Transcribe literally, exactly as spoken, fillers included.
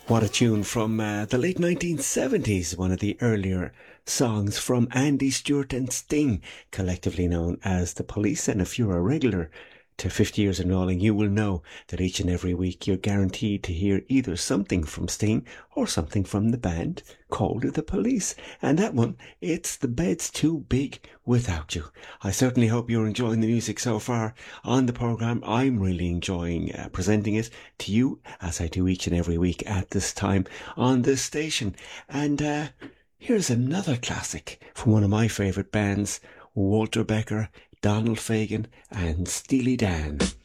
What a tune from uh, the late nineteen seventies, one of the earlier songs from Andy Stewart and Sting, collectively known as The Police. And if you're a regular to fifty years and rolling, you will know that each and every week you're guaranteed to hear either something from Sting or something from the band called The Police. And that one, it's The Bed's Too Big Without You. I certainly hope you're enjoying the music so far on the programme. I'm really enjoying uh, presenting it to you, as I do each and every week at this time on this station. And uh, here's another classic from one of my favourite bands, Walter Becker, Donald Fagen and Steely Dan.